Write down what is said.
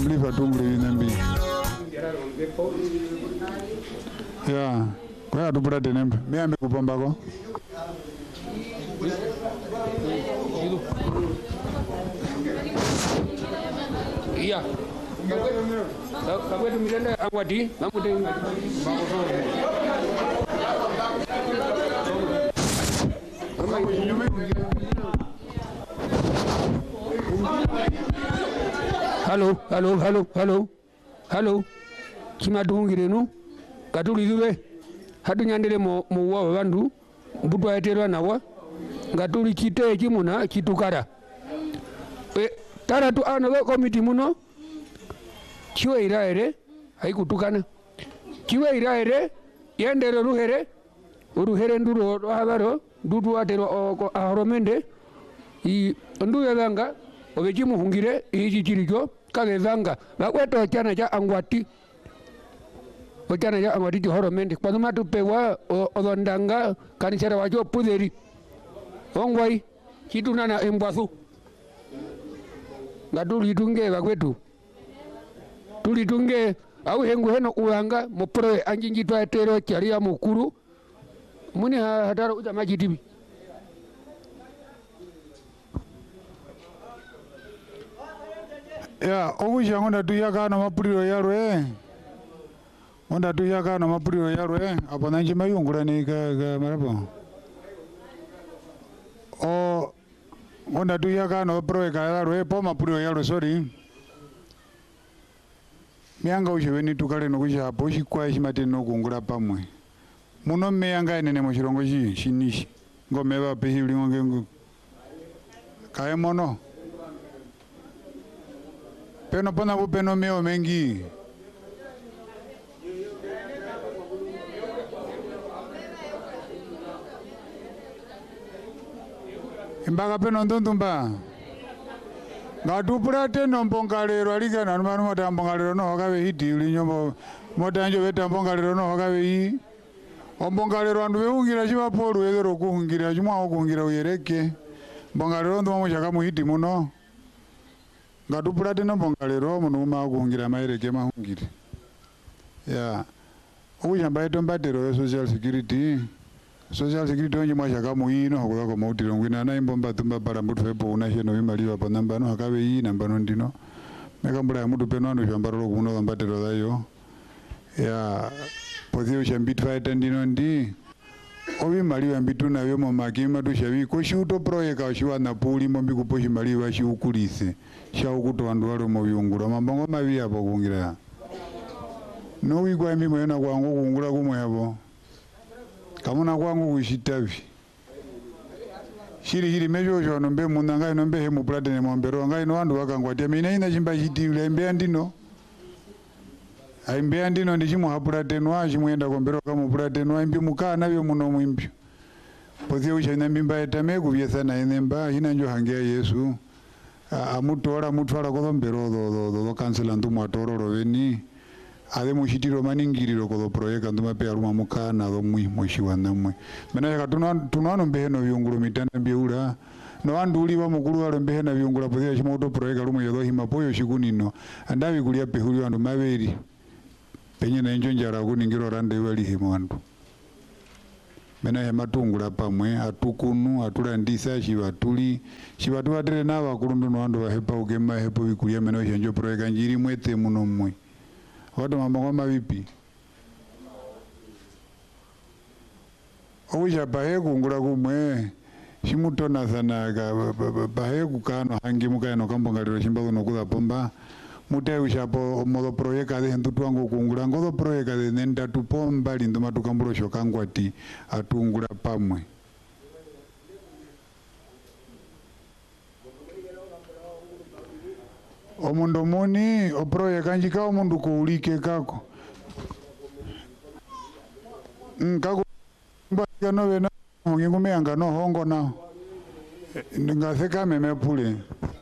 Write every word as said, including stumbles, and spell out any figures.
liva tumbuli nembi ya kwa tupura tenembe meambe kupombako iya kabwe tumitende akwati mamute Halo, halo, halo, halo, halo. Kima tungirenu, katuli zube. Hatu nyandele mo muwa wandu, mbutu aeterwa nawa. Katuli kite kimuna kitukara. E tara tu ana lo komiti muno. Chiwe iraere, haikutukana. Chiwe iraere, yendere ruhere. Uruhere nduro habaro, dudu atero ahoromende. I ndu yanga obejimu hungire iji chirijo kage zanga bakweto chana ja angwati ochana ja angwati johoro mende kwa matu pewa odondanga kanisera wajo puderi ongwai kitu nana embwasu ngaduli tunge bakwetu tuli tunge au hengu heno uanga mopro anjinji twa etero charia mukuru muni hataro uja majitibi ya okusha ngonda tuyaka na mapuriro yarwe ngonda tuyaka na mapuriro yarwe apa nanji mayungura ni ka ka marapo o ngonda tuyaka no pro ka yarwe po mapuriro yarwe sorry mianga usheweni tukale no kusha hapo shikwa shimate no kungura pamwe muno meyanga enene mu chirongo chi shinishi ngome ba pehili ngonge kae mono peno pona bu peno meo mengi imbaga peno ndondumba ngatupura teno mbongalero alika na manu mota mbongalero no hokabe hiti uli nyombo mota njo beta mbongalero no hokabe yi ombongalero andu beungira chiba polu ezero kuhungira chimwa okuhungira uyereke mbongalero ndo mwamushaka muhiti muno ngatupura teno mbongalero muno makuhungira maereke mahungire ya okushamba eto mbatero social security social security onje mwashaka muino hokuza ko mautiro ngwina na imbomba tumba para mbutu fepo una sheno bimaliwa pa namba no hakabe yi namba no ndino meka mbura ya mutu peno ando shambaro kuno mbatero dayo ya pozio shambit fight ndino ndi obi maliwa mbitu na yo makima tu shabi ko shuto project shiwa na puli mombi kuposhi maliwa shi ukulise sha ukuto wandu walo mo byungura mambongo mabi apo kungira no wigwa mbi moyona kwangu kungura kumwe apo kamuna kwangu kushitavi shiri shiri mejo jono mbe munanga ino mbe hemu plate ne mombero ngai no wandu wakangwatia mina ina chimba chitile mbe andino aimbe andino ndichimu hapura tenwa chimwenda kombero kama pura tenwa imbi mukana byo muno mwimbyo pozio uchana mbimba etame kubyesa na enemba hina njo hangia Yesu amutora mutwala ko mbero do do do cancela ndumu atororo beni ade mushitiro maningiriro ko project nduma pe aruma mukana do mwi mwishiwana mwe mena ka tunwa tunwa mbe no byunguru mitanda mbiura no anduli ba mukuru walo mbe na byungura pozio chimoto project arumu yodo hima poyo shikunino andabi kulia pehuli wandu maberi penye na enjo njara kuningiro rande wali himandu mena ya matungula pamwe atukunu atulandisa shibatuli shibatu batere na bakulundu no wandu bahepa ugema hepo bikulia mena enjo project njiri mwete muno mwe watu mambo mabipi owisha bahe kungura kumwe shimutona sana ga bahe kukano hangi mukano kambongaliro shimba no kuza pomba mute ushapo modo project ade ntutu wangu kungura ngodo project ade nenda tupomba lindo matukamburo shokangwati atungura pamwe omundo muni o project kanjika omundu kuulike kako nkako mbaka no bena ngingume anga no hongo na ndingaseka meme pule